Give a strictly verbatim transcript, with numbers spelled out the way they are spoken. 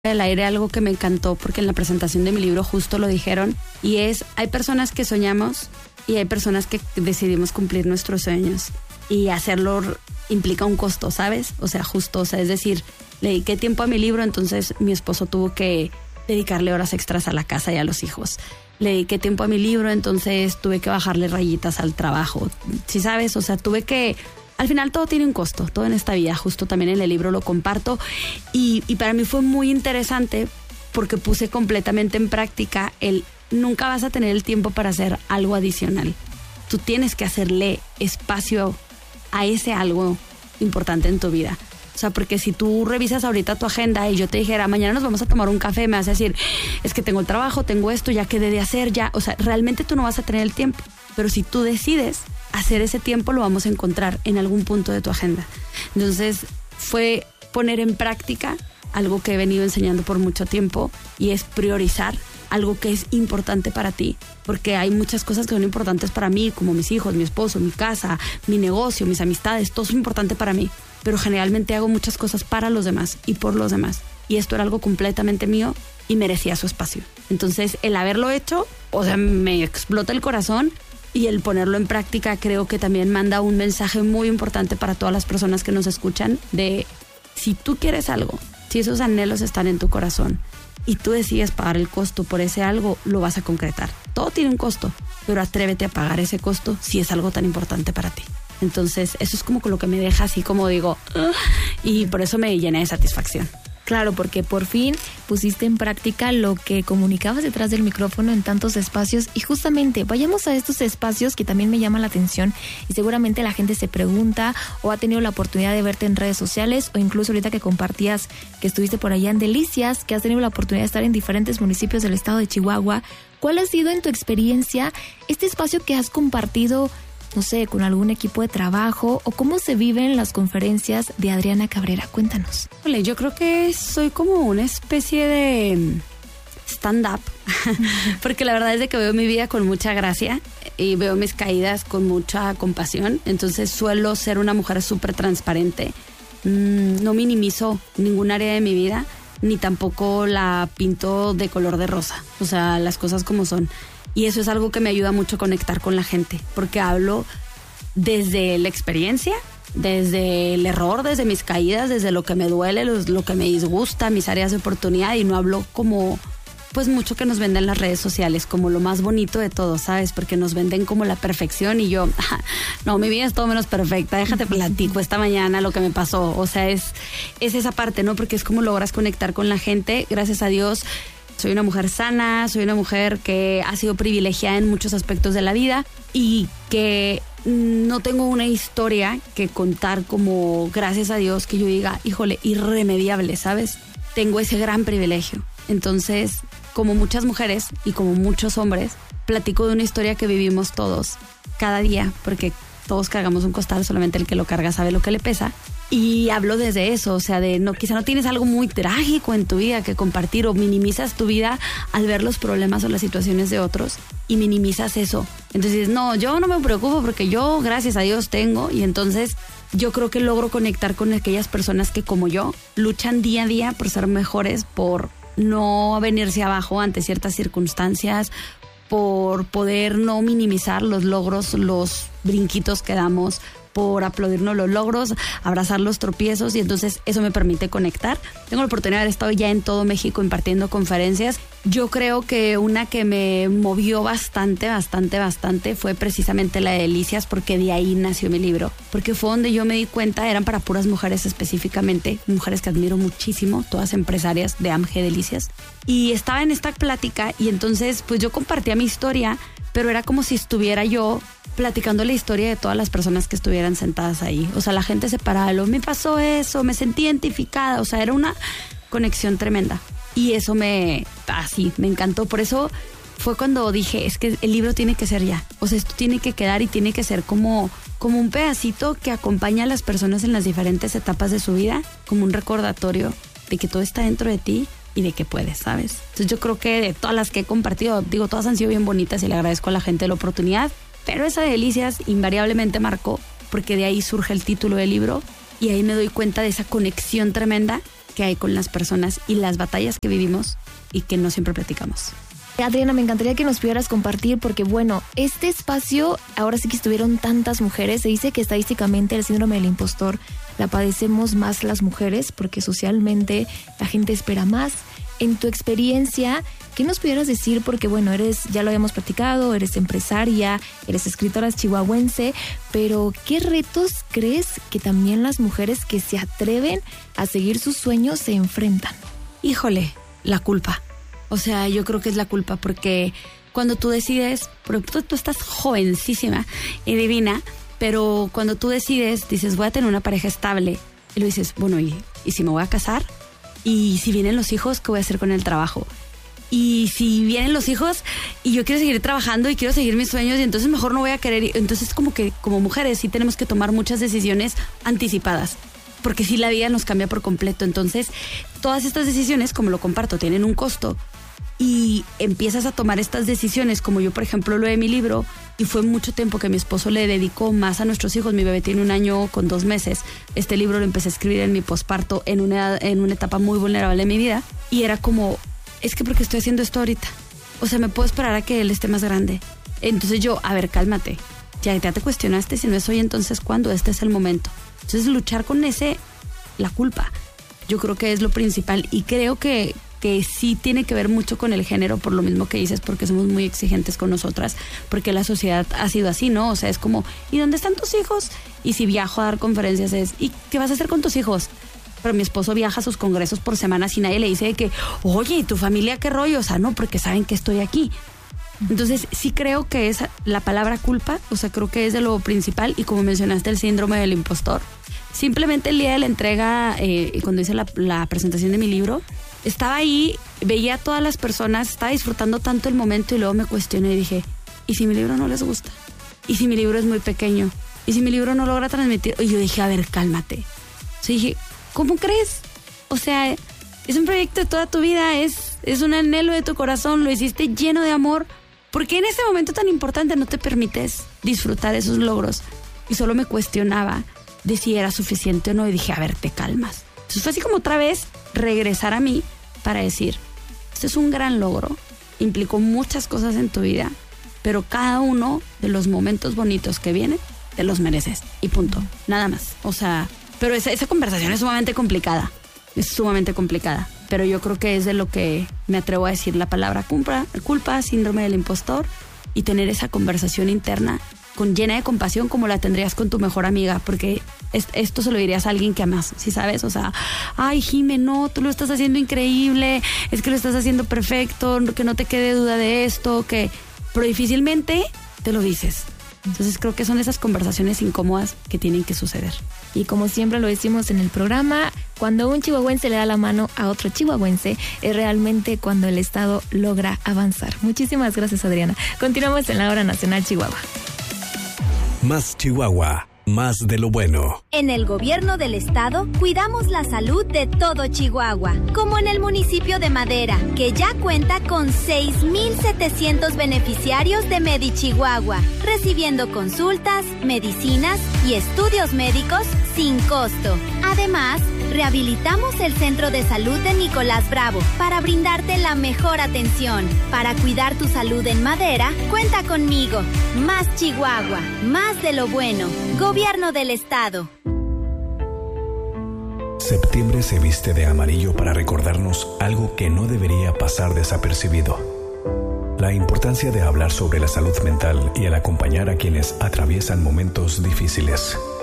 del aire algo que me encantó, porque en la presentación de mi libro justo lo dijeron, y es, hay personas que soñamos y hay personas que decidimos cumplir nuestros sueños, y hacerlo implica un costo, ¿sabes? O sea, justo, o sea, es decir, le dediqué tiempo a mi libro, entonces mi esposo tuvo que dedicarle horas extras a la casa y a los hijos. Le dediqué tiempo a mi libro, entonces tuve que bajarle rayitas al trabajo, ¿sí sabes? O sea, tuve que... Al final todo tiene un costo, todo en esta vida, justo también en el libro lo comparto, y, y para mí fue muy interesante porque puse completamente en práctica el nunca vas a tener el tiempo para hacer algo adicional. Tú tienes que hacerle espacio a ese algo importante en tu vida. O sea, porque si tú revisas ahorita tu agenda y yo te dijera, mañana nos vamos a tomar un café, me vas a decir, es que tengo el trabajo, tengo esto, ya quedé de hacer, ya. O sea, realmente tú no vas a tener el tiempo. Pero si tú decides hacer ese tiempo, lo vamos a encontrar en algún punto de tu agenda. Entonces, fue poner en práctica algo que he venido enseñando por mucho tiempo, y es priorizar algo que es importante para ti, porque hay muchas cosas que son importantes para mí, como mis hijos, mi esposo, mi casa, mi negocio, mis amistades, todo es importante para mí, pero generalmente hago muchas cosas para los demás y por los demás, y esto era algo completamente mío y merecía su espacio. Entonces, el haberlo hecho, o sea, me explota el corazón, y el ponerlo en práctica creo que también manda un mensaje muy importante para todas las personas que nos escuchan, de si tú quieres algo, si esos anhelos están en tu corazón y tú decides pagar el costo por ese algo, lo vas a concretar. Todo tiene un costo, pero atrévete a pagar ese costo si es algo tan importante para ti. Entonces, eso es como con lo que me deja así como digo, uh, y por eso me llena de satisfacción. Claro, porque por fin pusiste en práctica lo que comunicabas detrás del micrófono en tantos espacios, y justamente vayamos a estos espacios que también me llaman la atención, y seguramente la gente se pregunta o ha tenido la oportunidad de verte en redes sociales, o incluso ahorita que compartías que estuviste por allá en Delicias, que has tenido la oportunidad de estar en diferentes municipios del estado de Chihuahua. ¿Cuál ha sido en tu experiencia este espacio que has compartido, no sé, con algún equipo de trabajo, o cómo se viven las conferencias de Adriana Cabrera? Cuéntanos. Yo creo que soy como una especie de stand-up, porque la verdad es de que veo mi vida con mucha gracia y veo mis caídas con mucha compasión, entonces suelo ser una mujer súper transparente. Mm, no minimizo ningún área de mi vida, ni tampoco la pinto de color de rosa, o sea, las cosas como son. Y eso es algo que me ayuda mucho a conectar con la gente, porque hablo desde la experiencia, desde el error, desde mis caídas, desde lo que me duele, lo, lo que me disgusta, mis áreas de oportunidad, y no hablo como, pues mucho que nos venden las redes sociales, como lo más bonito de todo, ¿sabes? Porque nos venden como la perfección, y yo, no, mi vida es todo menos perfecta, déjate platico esta mañana lo que me pasó. O sea, es, es esa parte, ¿no? Porque es como logras conectar con la gente. Gracias a Dios, soy una mujer sana, soy una mujer que ha sido privilegiada en muchos aspectos de la vida, y que no tengo una historia que contar como, gracias a Dios, que yo diga, híjole, irremediable, ¿sabes? Tengo ese gran privilegio. Entonces, como muchas mujeres y como muchos hombres, platico de una historia que vivimos todos cada día, porque todos cargamos un costal, solamente el que lo carga sabe lo que le pesa. Y hablo desde eso, o sea, de no, quizá no tienes algo muy trágico en tu vida que compartir, o minimizas tu vida al ver los problemas o las situaciones de otros y minimizas eso. Entonces, no, yo no me preocupo porque yo, gracias a Dios, tengo, y entonces yo creo que logro conectar con aquellas personas que, como yo, luchan día a día por ser mejores, por no venirse abajo ante ciertas circunstancias, por poder no minimizar los logros, los brinquitos que damos, por aplaudirnos los logros, abrazar los tropiezos, y entonces eso me permite conectar. Tengo la oportunidad de haber estado ya en todo México impartiendo conferencias. Yo creo que una que me movió bastante, bastante, bastante fue precisamente la de Delicias, porque de ahí nació mi libro, porque fue donde yo me di cuenta, eran para puras mujeres específicamente, mujeres que admiro muchísimo, todas empresarias de A M G Delicias, y estaba en esta plática, y entonces pues yo compartía mi historia, pero era como si estuviera yo platicando la historia de todas las personas que estuvieran sentadas ahí. O sea, la gente se paraba, lo, me pasó eso, me sentí identificada, o sea, era una conexión tremenda. Y eso me, así, me encantó. Por eso fue cuando dije, es que el libro tiene que ser ya. O sea, esto tiene que quedar y tiene que ser como, como un pedacito que acompaña a las personas en las diferentes etapas de su vida, como un recordatorio de que todo está dentro de ti y de que puedes, ¿sabes? Entonces yo creo que de todas las que he compartido, digo, todas han sido bien bonitas y le agradezco a la gente la oportunidad, pero esa de Delicias invariablemente marcó, porque de ahí surge el título del libro, y ahí me doy cuenta de esa conexión tremenda que hay con las personas y las batallas que vivimos y que no siempre platicamos. Adriana, me encantaría que nos pudieras compartir porque, bueno, este espacio, ahora sí que estuvieron tantas mujeres, se dice que estadísticamente el síndrome del impostor la padecemos más las mujeres porque socialmente la gente espera más. En tu experiencia, ¿qué nos pudieras decir? Porque, bueno, eres, ya lo habíamos platicado, eres empresaria, eres escritora chihuahuense, pero ¿qué retos crees que también las mujeres que se atreven a seguir sus sueños se enfrentan? Híjole, la culpa. O sea, yo creo que es la culpa porque cuando tú decides, porque tú, tú estás jovencísima y divina, pero cuando tú decides, dices, voy a tener una pareja estable, y lo dices, bueno, ¿y, y si me voy a casar? ¿Y si vienen los hijos, qué voy a hacer con el trabajo? Y si vienen los hijos y yo quiero seguir trabajando y quiero seguir mis sueños y entonces mejor no voy a querer. Entonces como que como mujeres sí tenemos que tomar muchas decisiones anticipadas. Porque sí la vida nos cambia por completo. Entonces todas estas decisiones, como lo comparto, tienen un costo. Y empiezas a tomar estas decisiones, como yo por ejemplo lo de mi libro, y fue mucho tiempo que mi esposo le dedicó más a nuestros hijos. Mi bebé tiene un año con dos meses. Este libro lo empecé a escribir en mi posparto, en una, en una etapa muy vulnerable de mi vida. Y era como, es que porque estoy haciendo esto ahorita. O sea, me puedo esperar a que él esté más grande. Entonces yo, a ver, cálmate. Ya, ya te cuestionaste, si no es hoy, entonces ¿cuándo? Este es el momento. Entonces luchar con ese, la culpa, yo creo que es lo principal. Y creo que... que sí tiene que ver mucho con el género, por lo mismo que dices, porque somos muy exigentes con nosotras, porque la sociedad ha sido así, ¿no? O sea, es como, ¿y dónde están tus hijos? Y si viajo a dar conferencias es, ¿y qué vas a hacer con tus hijos? Pero mi esposo viaja a sus congresos por semanas y nadie le dice de que, oye, ¿y tu familia qué rollo? O sea, no, porque saben que estoy aquí. Entonces, sí creo que es la palabra culpa, o sea, creo que es de lo principal, y como mencionaste, el síndrome del impostor. Simplemente el día de la entrega, eh, cuando hice la, la presentación de mi libro, estaba ahí, veía a todas las personas, estaba disfrutando tanto el momento y luego me cuestioné y dije, ¿y si mi libro no les gusta? ¿Y si mi libro es muy pequeño? ¿Y si mi libro no logra transmitir? Y yo dije, a ver, cálmate. O sea, dije, ¿cómo crees? O sea, es un proyecto de toda tu vida, es, es un anhelo de tu corazón, lo hiciste lleno de amor. ¿Por qué en ese momento tan importante no te permites disfrutar esos logros? Y solo me cuestionaba de si era suficiente o no y dije, a ver, te calmas. Entonces fue así como otra vez regresar a mí para decir, esto es un gran logro, implicó muchas cosas en tu vida, pero cada uno de los momentos bonitos que vienen, te los mereces y punto, nada más. O sea, pero esa, esa conversación es sumamente complicada, es sumamente complicada, pero yo creo que es de lo que me atrevo a decir la palabra culpa, culpa, síndrome del impostor, y tener esa conversación interna con llena de compasión como la tendrías con tu mejor amiga, porque es, esto se lo dirías a alguien que amas, ¿sí sabes? O sea, ay, Jime, no, tú lo estás haciendo increíble, es que lo estás haciendo perfecto, que no te quede duda de esto, que... pero difícilmente te lo dices. Entonces creo que son esas conversaciones incómodas que tienen que suceder. Y como siempre lo decimos en el programa, cuando un chihuahuense le da la mano a otro chihuahuense, es realmente cuando el Estado logra avanzar. Muchísimas gracias, Adriana. Continuamos en la Hora Nacional Chihuahua. Más Chihuahua, más de lo bueno. En el gobierno del estado cuidamos la salud de todo Chihuahua, como en el municipio de Madera, que ya cuenta con seis mil setecientos beneficiarios de MediChihuahua, recibiendo consultas, medicinas y estudios médicos sin costo. Además, rehabilitamos el Centro de Salud de Nicolás Bravo para brindarte la mejor atención. Para cuidar tu salud en Madera, cuenta conmigo. Más Chihuahua, más de lo bueno. Gobierno del Estado. Septiembre se viste de amarillo para recordarnos algo que no debería pasar desapercibido. La importancia de hablar sobre la salud mental y el acompañar a quienes atraviesan momentos difíciles.